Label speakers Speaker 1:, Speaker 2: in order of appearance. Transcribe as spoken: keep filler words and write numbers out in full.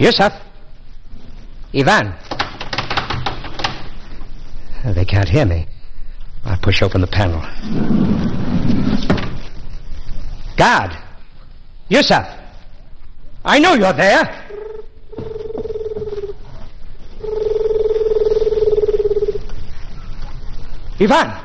Speaker 1: Yusuf. Ivan. They can't hear me. I push open the panel. Guard. Yusuf. I know you're there. Ivan.